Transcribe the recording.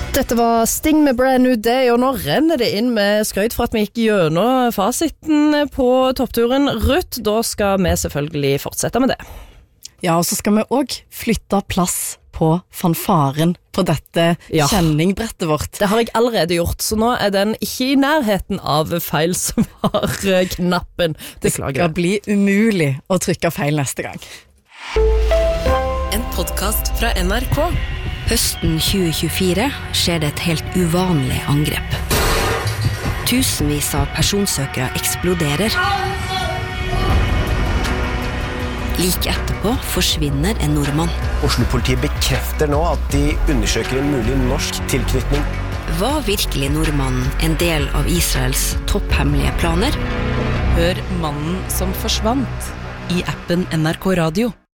Dette var Sting med Brand New Day, og nå renner det inn med skrøyt for at vi gikk gjennom fasiten på toppturen. Ruth, da skal vi selvfølgelig fortsette med det. Ja, og så skal vi også flytte plass på fanfaren på dette kjenningbrettet vårt. Det har jeg allerede gjort, så nå er den ikke i nærheten av feil svar-knappen. Det skal bli umulig å trykke feil neste gang. En podcast fra NRK. Høsten 2024 skjer det et helt uvanlig angrep. Tusenvis av personsøkere eksploderer. Like etterpå forsvinner en nordmann. Oslo-politiet bekrefter nå at de undersøker en mulig norsk tilknytning. Var virkelig nordmannen en del av Israels topphemmelige planer? Hør Mannen som forsvant i appen NRK Radio.